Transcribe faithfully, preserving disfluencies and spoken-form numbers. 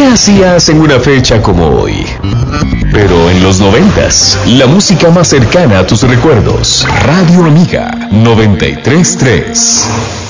¿Qué hacías en una fecha como hoy? Pero en los noventas, la música más cercana a tus recuerdos. Radio Amiga noventa y tres punto tres.